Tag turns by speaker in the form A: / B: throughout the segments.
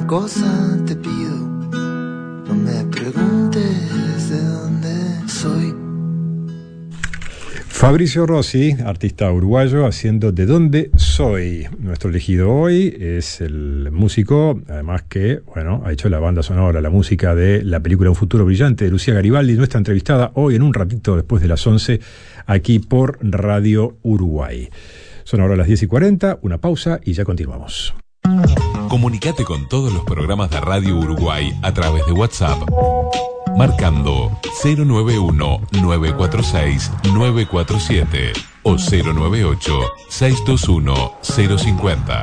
A: cosa te pido, no me preguntes de dónde soy.
B: Fabricio Rossi, artista uruguayo, haciendo De Dónde Soy. Nuestro elegido hoy es el músico, además que, bueno, ha hecho la banda sonora, la música de la película Un futuro brillante de Lucía Garibaldi, nuestra entrevistada hoy en un ratito después de las 11, aquí por Radio Uruguay. Son ahora las 10:40, una pausa y ya continuamos.
C: Comunicate con todos los programas de Radio Uruguay a través de WhatsApp, marcando 091-946-947 o 098-621-050.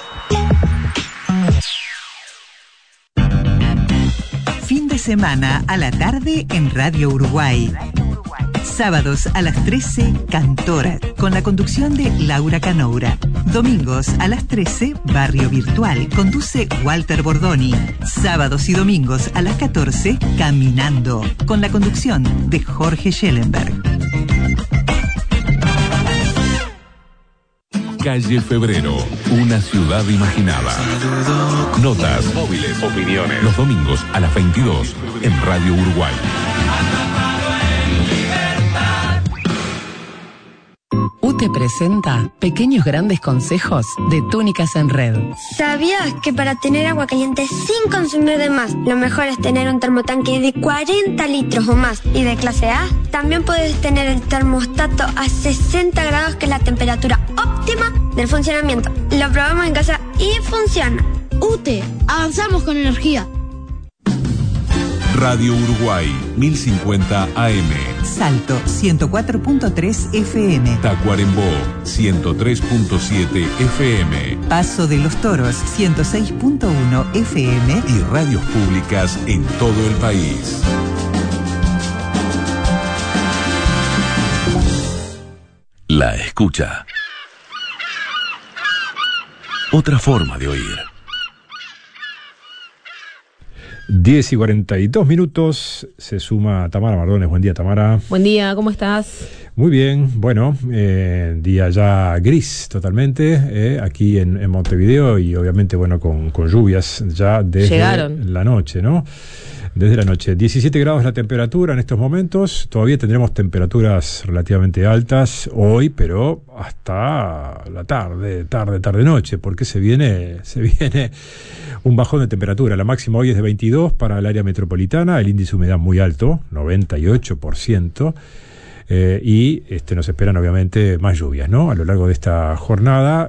D: Fin de semana a la tarde en Radio Uruguay. Sábados a las 13, Cantora, con la conducción de Laura Canoura. Domingos a las 13, Barrio Virtual, conduce Walter Bordoni. Sábados y domingos a las 14, Caminando, con la conducción de Jorge Schellenberg.
C: Calle Febrero, una ciudad imaginada. Notas, móviles, opiniones. Los domingos a las 22 en Radio Uruguay.
E: UTE presenta Pequeños Grandes Consejos de Túnicas en Red.
F: ¿Sabías que para tener agua caliente sin consumir de más, lo mejor es tener un termotanque de 40 litros o más y de clase A? También puedes tener el termostato a 60 grados, que es la temperatura óptima del funcionamiento. Lo probamos en casa y funciona.
G: UTE, avanzamos con energía.
C: Radio Uruguay, 1050 AM.
D: Salto, 104.3 FM.
C: Tacuarembó, 103.7 FM.
D: Paso de los Toros, 106.1 FM.
C: Y radios públicas en todo el país. La escucha. Otra forma de oír.
B: 10:42, se suma Tamara Mardones. Buen día, Tamara.
H: Buen día, ¿cómo estás?
B: Muy bien, bueno, día ya gris totalmente, aquí en Montevideo, y obviamente, bueno, con lluvias ya desde la noche, ¿no? Desde la noche. 17 grados la temperatura en estos momentos. Todavía tendremos temperaturas relativamente altas hoy, pero hasta la tarde-noche, porque se viene un bajón de temperatura. La máxima hoy es de 22 para el área metropolitana, el índice de humedad muy alto, 98%. Y nos esperan obviamente más lluvias, ¿no? A lo largo de esta jornada.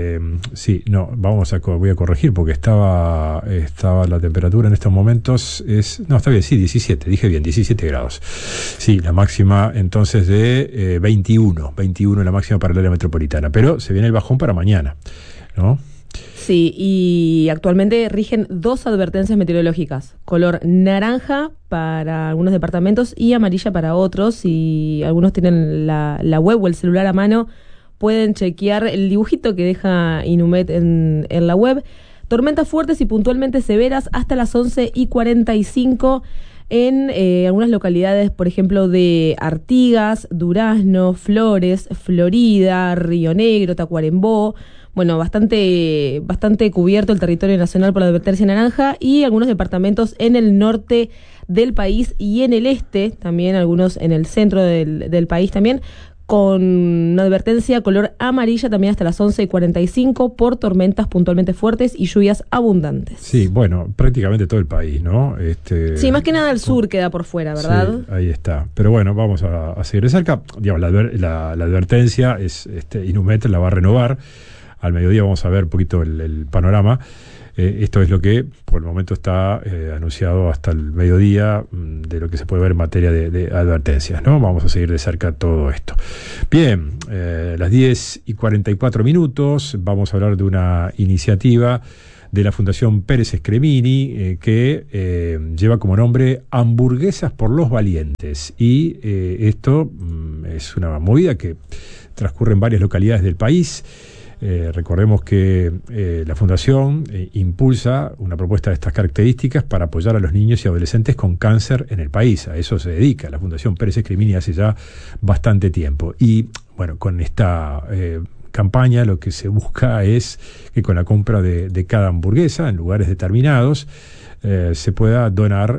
B: Voy a corregir, porque estaba la temperatura en estos momentos está bien, sí, 17, dije bien, 17 grados. Sí, la máxima entonces de 21 la máxima para el área metropolitana, pero se viene el bajón para mañana, ¿no?
H: Sí, y actualmente rigen 2 advertencias meteorológicas: color naranja para algunos departamentos y amarilla para otros. Si algunos tienen la web o el celular a mano, pueden chequear el dibujito que deja Inumet en la web. Tormentas fuertes y puntualmente severas hasta las 11:45 en algunas localidades, por ejemplo, de Artigas, Durazno, Flores, Florida, Río Negro, Tacuarembó. Bueno, bastante cubierto el territorio nacional por la advertencia naranja, y algunos departamentos en el norte del país y en el este, también algunos en el centro del país también, con una advertencia color amarilla también hasta las 11:45 por tormentas puntualmente fuertes y lluvias abundantes.
B: Sí, bueno, prácticamente todo el país, ¿no?
H: Sí, más que nada el sur queda por fuera, ¿verdad?
B: Sí, ahí está. Pero bueno, vamos a seguir de cerca. Digamos, la advertencia es Inumet la va a renovar. Al mediodía vamos a ver un poquito el panorama. Esto es lo que por el momento está anunciado hasta el mediodía, de lo que se puede ver en materia de advertencias, ¿no? Vamos a seguir de cerca todo esto. Bien, las 10:44, vamos a hablar de una iniciativa de la Fundación Pérez Scremini, que lleva como nombre Hamburguesas por los Valientes. Y esto es una movida que transcurre en varias localidades del país. Recordemos que la Fundación impulsa una propuesta de estas características para apoyar a los niños y adolescentes con cáncer en el país. A eso se dedica la Fundación Pérez Scremini hace ya bastante tiempo. Y bueno, con esta campaña lo que se busca es que con la compra de cada hamburguesa en lugares determinados se pueda donar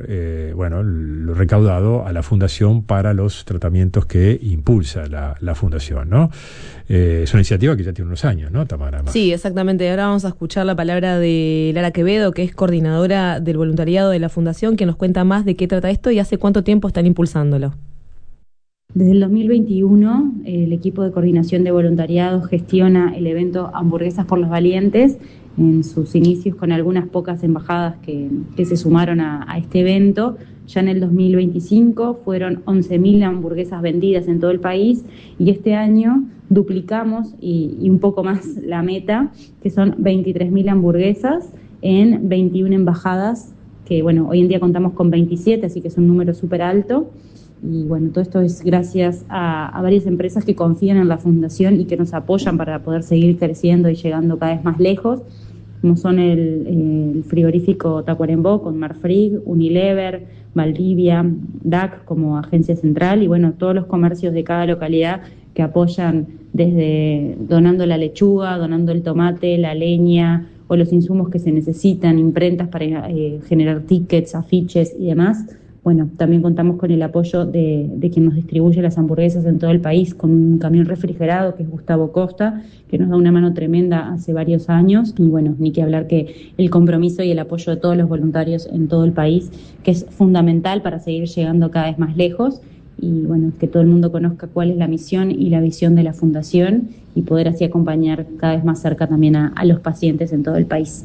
B: lo recaudado a la fundación para los tratamientos que impulsa la fundación, ¿no? Es una iniciativa que ya tiene unos años, ¿no, Tamara?
H: Sí, exactamente. Ahora vamos a escuchar la palabra de Lara Quevedo, que es coordinadora del voluntariado de la fundación, que nos cuenta más de qué trata esto y hace cuánto tiempo están impulsándolo.
I: Desde el 2021, el equipo de coordinación de voluntariado gestiona el evento Hamburguesas por los Valientes, en sus inicios con algunas pocas embajadas que se sumaron a este evento. Ya en el 2025 fueron 11.000 hamburguesas vendidas en todo el país y este año duplicamos y un poco más la meta, que son 23.000 hamburguesas en 21 embajadas, que bueno, hoy en día contamos con 27, así que es un número súper alto. Y bueno, todo esto es gracias a varias empresas que confían en la fundación y que nos apoyan para poder seguir creciendo y llegando cada vez más lejos, como son el frigorífico Tacuarembó con Marfrig, Unilever, Valdivia, DAC como agencia central y bueno, todos los comercios de cada localidad que apoyan desde donando la lechuga, donando el tomate, la leña o los insumos que se necesitan, imprentas para generar tickets, afiches y demás. Bueno, también contamos con el apoyo de quien nos distribuye las hamburguesas en todo el país, con un camión refrigerado que es Gustavo Costa, que nos da una mano tremenda hace varios años. Y bueno, ni que hablar que el compromiso y el apoyo de todos los voluntarios en todo el país, que es fundamental para seguir llegando cada vez más lejos. Y bueno, que todo el mundo conozca cuál es la misión y la visión de la Fundación y poder así acompañar cada vez más cerca también a los pacientes en todo el país.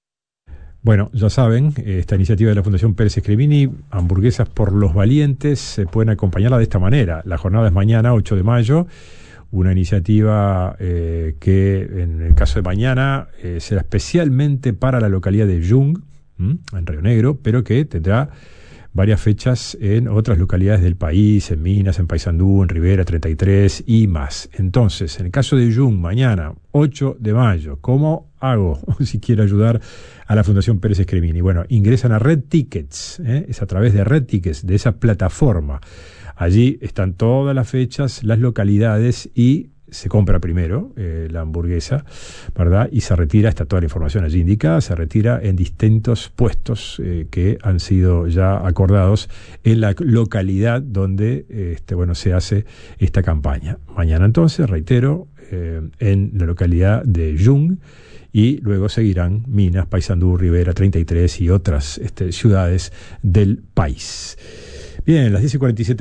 B: Bueno, ya saben, esta iniciativa de la Fundación Pérez Escremini, Hamburguesas por los Valientes, se pueden acompañarla de esta manera. La jornada es mañana, 8 de mayo, una iniciativa que en el caso de mañana será especialmente para la localidad de Jung, en Río Negro, pero que tendrá varias fechas en otras localidades del país, en Minas, en Paysandú, en Rivera 33 y más. Entonces, en el caso de Jung, mañana, 8 de mayo, ¿cómo hago si quiero ayudar a la Fundación Pérez Escremini? Bueno, ingresan a Red Tickets, es a través de Red Tickets, de esa plataforma. Allí están todas las fechas, las localidades y se compra primero la hamburguesa, ¿verdad? Y se retira, está toda la información allí indicada, se retira en distintos puestos que han sido ya acordados en la localidad donde se hace esta campaña. Mañana entonces, reitero, en la localidad de Jung, y luego seguirán Minas, Paysandú, Rivera 33 y otras ciudades del país. Bien, las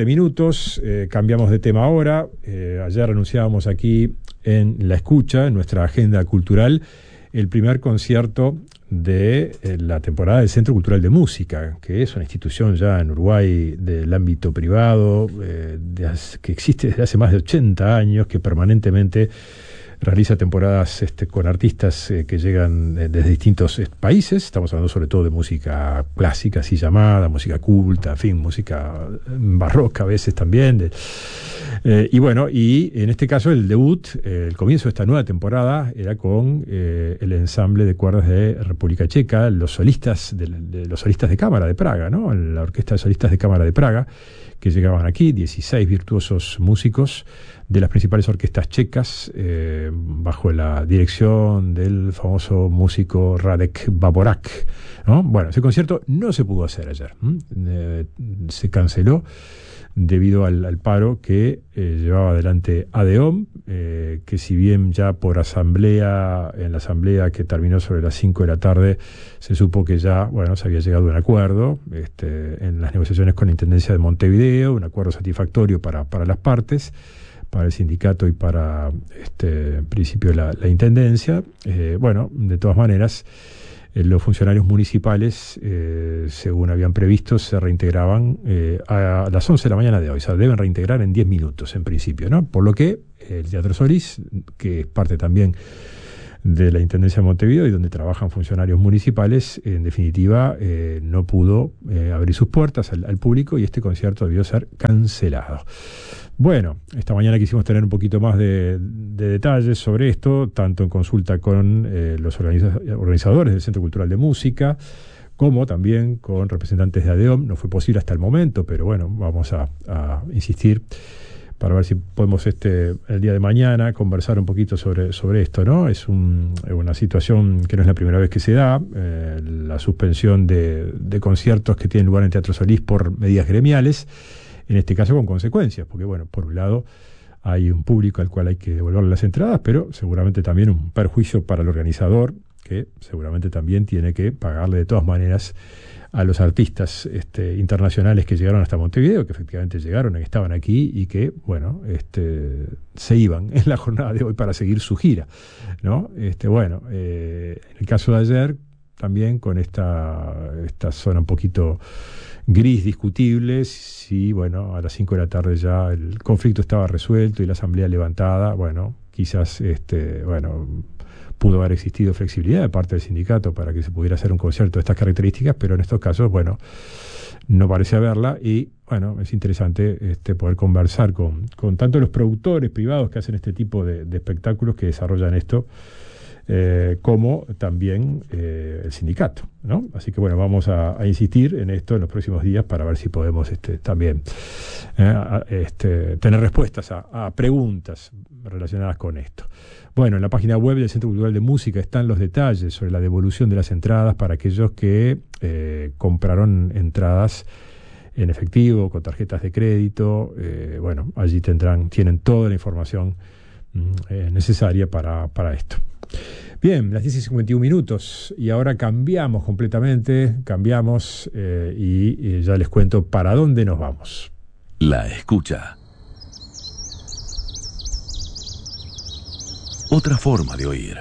B: 10:47, cambiamos de tema ahora. Ayer anunciábamos aquí en La Escucha, en nuestra agenda cultural, el primer concierto de la temporada del Centro Cultural de Música, que es una institución ya en Uruguay del ámbito privado, que existe desde hace más de 80 años, que permanentemente realiza temporadas con artistas que llegan desde distintos países. Estamos hablando sobre todo de música clásica, así llamada, música culta, en fin, música barroca a veces también. Y en este caso el debut, el comienzo de esta nueva temporada era con el ensamble de cuerdas de República Checa, los solistas de cámara de Praga, ¿no? La Orquesta de Solistas de Cámara de Praga, que llegaban aquí, 16 virtuosos músicos de las principales orquestas checas, bajo la dirección del famoso músico Radek Baborak, ¿no? Bueno, ese concierto no se pudo hacer ayer, se canceló debido al paro que llevaba adelante ADEOM, que si bien ya por en la asamblea que terminó sobre las 5 de la tarde, se supo que ya, se había llegado a un acuerdo en las negociaciones con la Intendencia de Montevideo, un acuerdo satisfactorio para las partes, para el sindicato y para, en principio, la Intendencia. De todas maneras, los funcionarios municipales, según habían previsto, se reintegraban a las 11 de la mañana de hoy. O sea, deben reintegrar en 10 minutos, en principio, ¿no? Por lo que el Teatro Solís, que es parte también de la Intendencia de Montevideo y donde trabajan funcionarios municipales, en definitiva no pudo abrir sus puertas al público y este concierto debió ser cancelado. Bueno, esta mañana quisimos tener un poquito más de detalles sobre esto, tanto en consulta con los organizadores del Centro Cultural de Música, como también con representantes de ADEOM. No fue posible hasta el momento, pero bueno, vamos a insistir para ver si podemos el día de mañana conversar un poquito sobre esto, ¿no? Es una situación que no es la primera vez que se da, la suspensión de conciertos que tienen lugar en Teatro Solís por medidas gremiales, en este caso con consecuencias, porque bueno, por un lado hay un público al cual hay que devolverle las entradas, pero seguramente también un perjuicio para el organizador, que seguramente también tiene que pagarle de todas maneras a los artistas internacionales que llegaron hasta Montevideo, que efectivamente llegaron, que estaban aquí y que, bueno, se iban en la jornada de hoy para seguir su gira, ¿no? En el caso de ayer, también con esta zona un poquito gris, discutible, si, bueno, a las 5 de la tarde ya el conflicto estaba resuelto y la asamblea levantada, bueno, quizás, pudo haber existido flexibilidad de parte del sindicato para que se pudiera hacer un concierto de estas características, pero en estos casos, bueno, no parece haberla y, bueno, es interesante poder conversar con tanto los productores privados que hacen este tipo de espectáculos, que desarrollan esto, como también el sindicato, ¿no? Así que bueno, vamos a insistir en esto en los próximos días para ver si podemos también tener respuestas a preguntas relacionadas con esto. Bueno, en la página web del Centro Cultural de Música están los detalles sobre la devolución de las entradas para aquellos que compraron entradas en efectivo, con tarjetas de crédito. Allí tienen toda la información necesaria para esto. Bien, las 10:51 y ahora cambiamos completamente, y ya les cuento para dónde nos vamos.
C: La escucha. Otra forma de oír.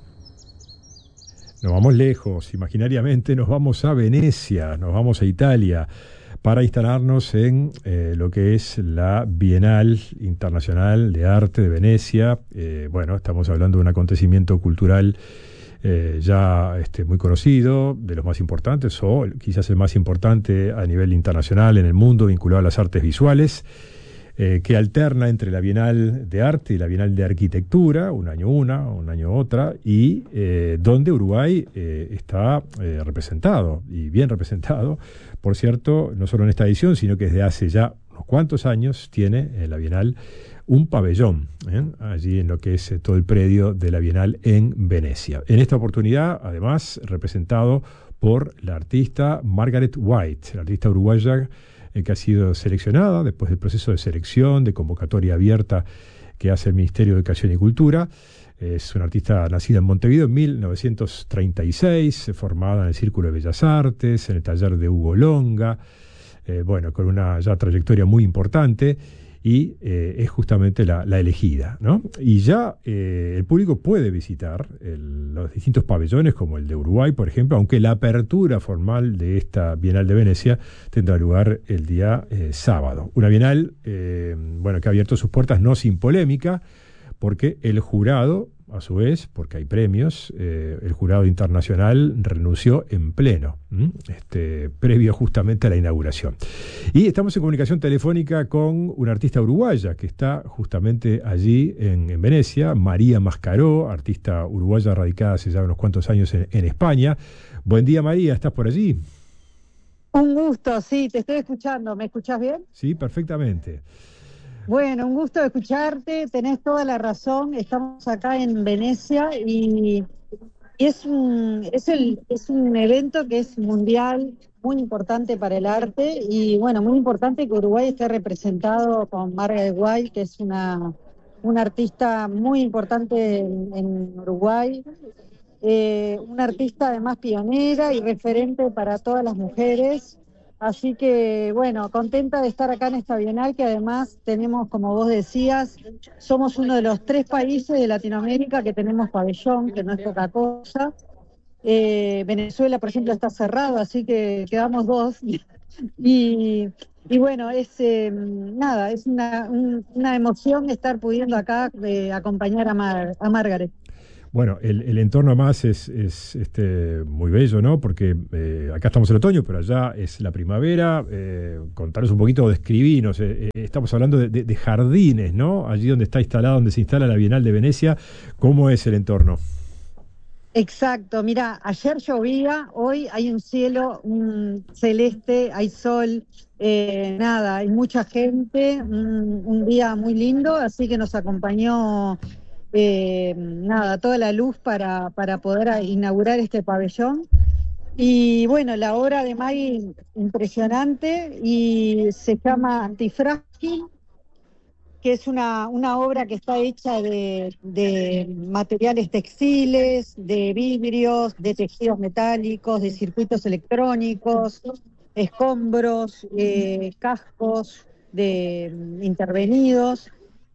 B: Nos vamos lejos, imaginariamente nos vamos a Venecia, nos vamos a Italia, para instalarnos en lo que es la Bienal Internacional de Arte de Venecia. Estamos hablando de un acontecimiento cultural ya muy conocido, de los más importantes, o quizás el más importante a nivel internacional en el mundo, vinculado a las artes visuales, que alterna entre la Bienal de Arte y la Bienal de Arquitectura, un año una, un año otra, y donde Uruguay está representado, y bien representado, por cierto, no solo en esta edición, sino que desde hace ya unos cuantos años tiene la Bienal un pabellón, allí en lo que es todo el predio de la Bienal en Venecia. En esta oportunidad, además, representado por la artista Margaret White, la artista uruguaya que ha sido seleccionada después del proceso de selección, de convocatoria abierta que hace el Ministerio de Educación y Cultura. Es una artista nacida en Montevideo en 1936, formada en el Círculo de Bellas Artes, en el taller de Hugo Longa, con una ya trayectoria muy importante, y es justamente la elegida, ¿no? Y ya el público puede visitar los distintos pabellones, como el de Uruguay, por ejemplo, aunque la apertura formal de esta Bienal de Venecia tendrá lugar el día sábado. Una Bienal que ha abierto sus puertas no sin polémica, porque el jurado, a su vez, porque hay premios, el jurado internacional renunció en pleno, previo justamente a la inauguración. Y estamos en comunicación telefónica con una artista uruguaya que está justamente allí en Venecia, María Mascaró, artista uruguaya radicada hace ya unos cuantos años en España. Buen día, María, ¿estás por allí?
J: Un gusto, sí, te estoy escuchando. ¿Me escuchás bien?
B: Sí, perfectamente.
J: Bueno, un gusto escucharte, tenés toda la razón, estamos acá en Venecia y es un evento que es mundial, muy importante para el arte y muy importante que Uruguay esté representado con Margaret White, que es una artista muy importante en Uruguay, una artista además pionera y referente para todas las mujeres. Así que, contenta de estar acá en esta Bienal, que además tenemos, como vos decías, somos uno de los 3 países de Latinoamérica que tenemos pabellón, que no es poca cosa. Venezuela, por ejemplo, está cerrado, así que quedamos 2. Es una emoción estar pudiendo acá acompañar a Margaret.
B: Bueno, el entorno más es muy bello, ¿no? Porque acá estamos en otoño, pero allá es la primavera. Contanos un poquito, describinos. Estamos hablando de jardines, ¿no? Allí donde está instalado, donde se instala la Bienal de Venecia. ¿Cómo es el entorno?
J: Exacto, mira, ayer llovía, hoy hay un cielo celeste, hay sol, Nada, hay mucha gente, un día muy lindo, así que nos acompañó nada, toda la luz para poder inaugurar este pabellón. Y bueno, la obra de Maggie impresionante y se llama Antifrágil, que es una obra que está hecha de materiales textiles, de vidrios, de tejidos metálicos, de circuitos electrónicos, escombros, cascos de intervenidos.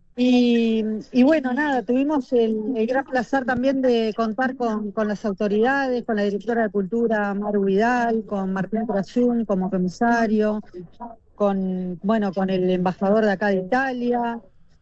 J: Y bueno, nada, tuvimos el gran placer también de contar con las autoridades, con la directora de Cultura, Maru Vidal, con Martín Trasún como comisario, con el embajador de acá de Italia,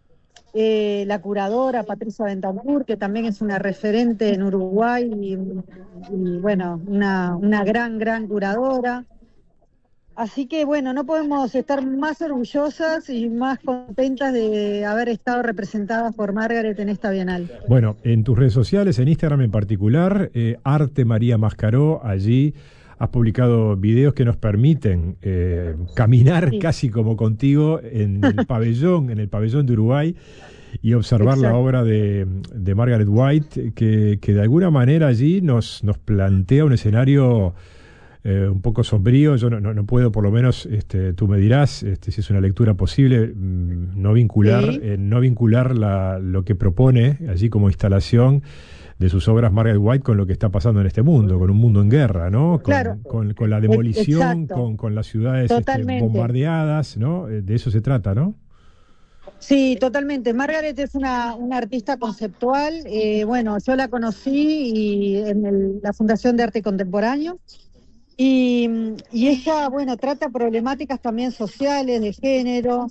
J: la curadora Patricia Bentancur, que también es una referente en Uruguay y bueno, una gran curadora. Así que bueno, no podemos estar más orgullosas y más contentas de haber estado representadas por Margaret en esta Bienal.
B: Bueno, en tus redes sociales, en Instagram en particular, Arte María Mascaró, allí has publicado videos que nos permiten caminar casi como contigo en el pabellón de Uruguay y observar la obra de Margaret White, que de alguna manera allí nos plantea un escenario un poco sombrío. Yo no puedo, por lo menos tú me dirás si es una lectura posible, no vincular lo que propone allí como instalación de sus obras Margaret White con lo que está pasando en este mundo, con un mundo en guerra, ¿no? Con la demolición, con las ciudades bombardeadas, ¿no? De eso se trata, ¿no?
J: Sí, totalmente. Margaret es una artista conceptual. Bueno, yo la conocí en la Fundación de Arte Contemporáneo. Y ella, bueno, trata problemáticas también sociales, de género,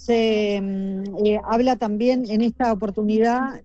J: habla también en esta oportunidad,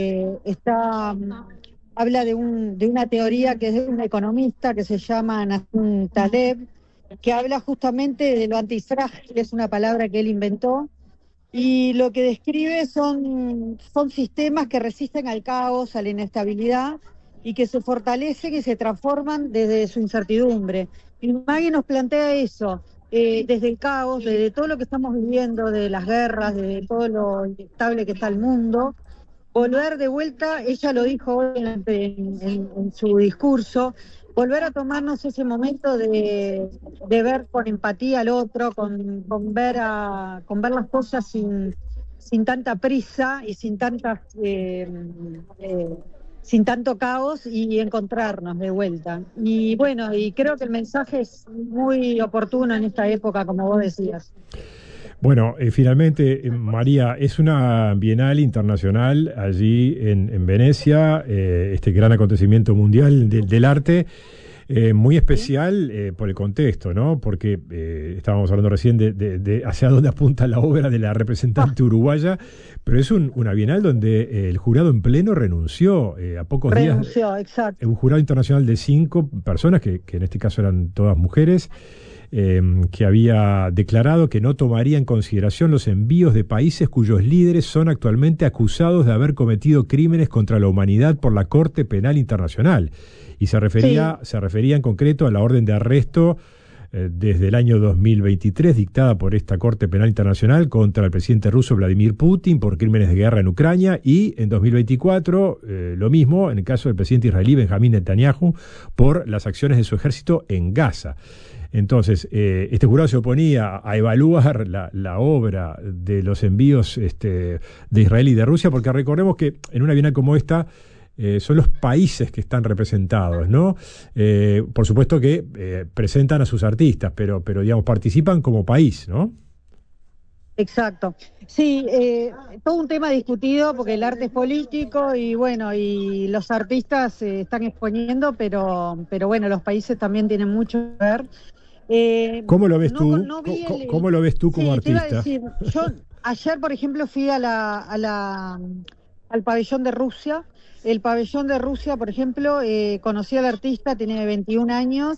J: habla de una teoría que es de un economista que se llama Nassim Taleb, que habla justamente de lo antifrágil, es una palabra que él inventó, y lo que describe son sistemas que resisten al caos, a la inestabilidad, y que se fortalecen y se transforman desde su incertidumbre. Y Maggie nos plantea eso, desde el caos, desde todo lo que estamos viviendo, de las guerras, de todo lo inestable que está el mundo, volver de vuelta, ella lo dijo hoy en su discurso, volver a tomarnos ese momento de ver con empatía al otro, con ver las cosas sin tanta prisa y sin tanto caos y encontrarnos de vuelta. Y bueno, y creo que el mensaje es muy oportuno en esta época, como vos decías.
B: Bueno, finalmente, María, es una Bienal internacional allí en Venecia, este gran acontecimiento mundial del arte, muy especial por el contexto, ¿no? Porque estábamos hablando recién de hacia dónde apunta la obra de la representante uruguaya, pero es una Bienal donde el jurado en pleno renunció a pocos días.
J: Renunció, exacto.
B: Un jurado internacional de 5 personas, que en este caso eran todas mujeres, que había declarado que no tomaría en consideración los envíos de países cuyos líderes son actualmente acusados de haber cometido crímenes contra la humanidad por la Corte Penal Internacional. Y se refería en concreto a la orden de arresto desde el año 2023 dictada por esta Corte Penal Internacional contra el presidente ruso Vladimir Putin por crímenes de guerra en Ucrania, y en 2024 lo mismo en el caso del presidente israelí Benjamín Netanyahu por las acciones de su ejército en Gaza. Entonces, este jurado se oponía a evaluar la obra de los envíos de Israel y de Rusia, porque recordemos que en una Bienal como esta son los países que están representados, ¿no? Por supuesto que presentan a sus artistas, pero digamos, participan como país, ¿no?
J: Exacto. Sí, todo un tema discutido porque el arte es político y bueno, y los artistas están exponiendo, pero bueno, los países también tienen mucho que ver.
B: ¿Cómo lo ves tú? ¿Cómo lo ves tú como artista?
J: Te iba a decir, yo ayer, por ejemplo, fui al pabellón de Rusia. El pabellón de Rusia, por ejemplo, conocí al artista, tiene 21 años,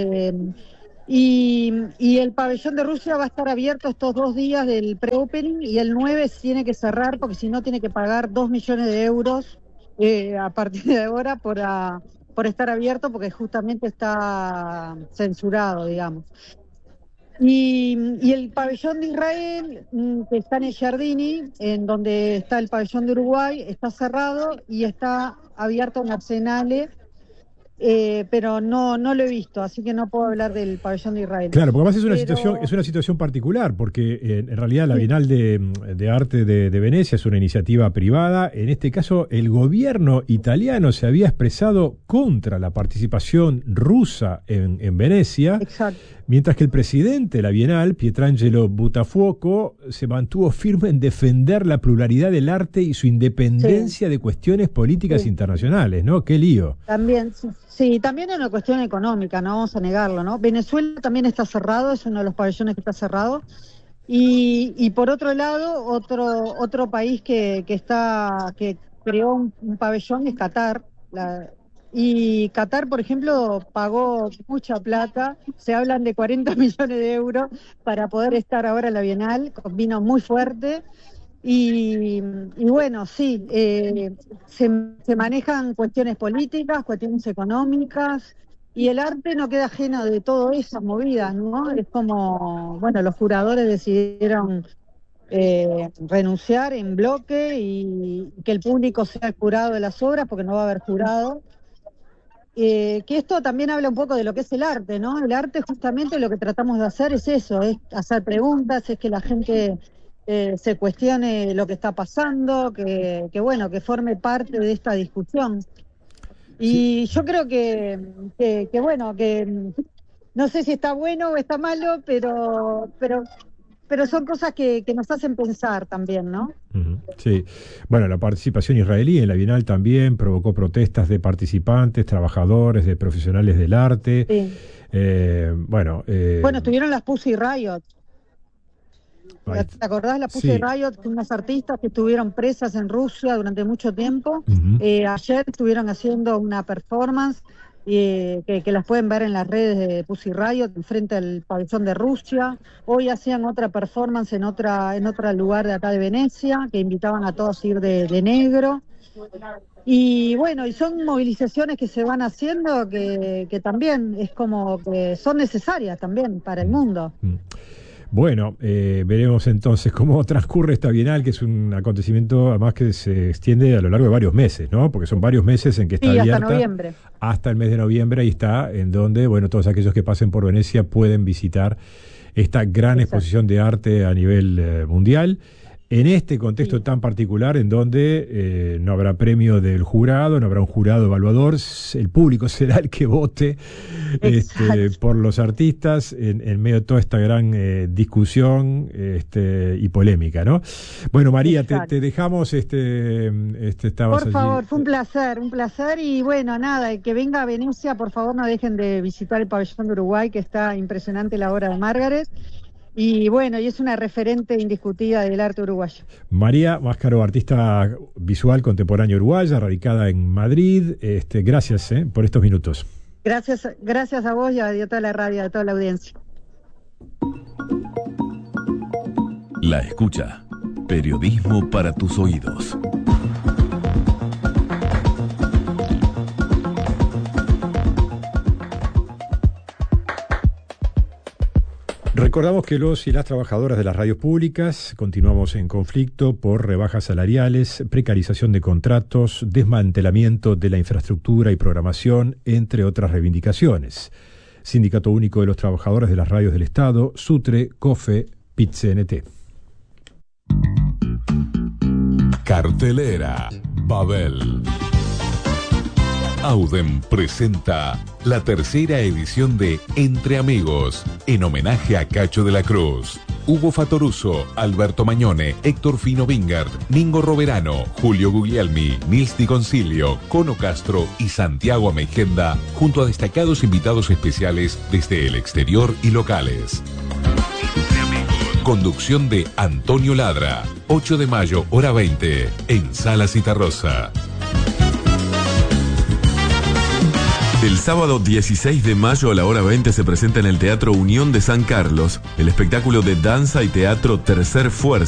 J: y el pabellón de Rusia va a estar abierto estos 2 días del pre-opening, y el 9 tiene que cerrar porque si no tiene que pagar 2 millones de euros a partir de ahora por estar abierto, porque justamente está censurado, digamos. Y el pabellón de Israel, que está en el Giardini, en donde está el pabellón de Uruguay, está cerrado y está abierto en Arsenale, pero no lo he visto, así que no puedo hablar del pabellón de Israel.
B: Claro, porque además es una situación particular, porque en realidad la Bienal de Arte de Venecia es una iniciativa privada. En este caso, el gobierno italiano se había expresado contra la participación rusa en Venecia.
J: Exacto.
B: Mientras que el presidente de la Bienal, Pietrangelo Buttafuoco, se mantuvo firme en defender la pluralidad del arte y su independencia de cuestiones políticas internacionales, ¿no? ¡Qué lío!
J: También, sí, también es una cuestión económica, no vamos a negarlo, ¿no? Venezuela también está cerrado, es uno de los pabellones que está cerrado. Y por otro lado, otro país que creó un pabellón es Qatar. Y Qatar, por ejemplo, pagó mucha plata, se hablan de 40 millones de euros para poder estar ahora en la Bienal, con vino muy fuerte. Y bueno, sí, se manejan cuestiones políticas, cuestiones económicas, y el arte no queda ajeno de todas esas movidas, ¿no? Es como, bueno, los juradores decidieron renunciar en bloque y que el público sea el jurado de las obras, porque no va a haber jurado. Que esto también habla un poco de lo que es el arte, ¿no? El arte justamente lo que tratamos de hacer es eso, es hacer preguntas, es que la gente se cuestione lo que está pasando, que forme parte de esta discusión. Y yo creo que no sé si está bueno o está malo, pero son cosas que nos hacen pensar también, ¿no?
B: Sí. Bueno, la participación israelí en la Bienal también provocó protestas de participantes, trabajadores, de profesionales del arte.
J: Sí.
B: Bueno,
J: estuvieron las Pussy Riot. ¿Te acordás? Las Pussy Riot, unas artistas que estuvieron presas en Rusia durante mucho tiempo. Ayer estuvieron haciendo una performance que las pueden ver en las redes de Pussy Riot, frente al pabellón de Rusia. Hoy hacían otra performance en otro lugar de acá de Venecia, que invitaban a todos a ir de negro. Y bueno, y son movilizaciones que se van haciendo que también es como que son necesarias también para el mundo.
B: Bueno, veremos entonces cómo transcurre esta Bienal, que es un acontecimiento además que se extiende a lo largo de varios meses, ¿no? Porque son varios meses en que está abierta.
J: Hasta noviembre.
B: Hasta el mes de noviembre, y está en donde, bueno, todos aquellos que pasen por Venecia pueden visitar esta gran exposición de arte a nivel mundial. En este contexto tan particular, en donde no habrá premio del jurado, no habrá un jurado evaluador, el público será el que vote por los artistas en medio de toda esta gran discusión y polémica, ¿no? Bueno, María, te dejamos. Estabas
J: por favor, fue un placer, y bueno, nada, que venga a Venecia, por favor, no dejen de visitar el pabellón de Uruguay, que está impresionante la obra de Margaret. Y bueno, y es una referente indiscutida del arte uruguayo.
B: María Máscaro, artista visual contemporánea uruguaya, radicada en Madrid. Gracias por estos minutos.
J: Gracias a vos y a toda la radio, a toda la audiencia.
C: La escucha. Periodismo para tus oídos.
B: Recordamos que los y las trabajadoras de las radios públicas continuamos en conflicto por rebajas salariales, precarización de contratos, desmantelamiento de la infraestructura y programación, entre otras reivindicaciones. Sindicato Único de los Trabajadores de las Radios del Estado, SUTRE, COFE, PIT-CNT.
C: Cartelera Babel. Audem presenta la tercera edición de Entre Amigos, en homenaje a Cacho de la Cruz. Hugo Fatoruso, Alberto Mañone, Héctor Fino Vingard, Mingo Roverano, Julio Guglielmi, Nils Di Concilio, Cono Castro y Santiago Ameijenda, junto a destacados invitados especiales desde el exterior y locales. Entre Amigos. Conducción de Antonio Ladra. 8 de mayo, hora 20, en Sala Citarrosa.
K: El sábado 16 de mayo a la hora 20 se presenta en el Teatro Unión de San Carlos el espectáculo de danza y teatro Tercer Fuerza.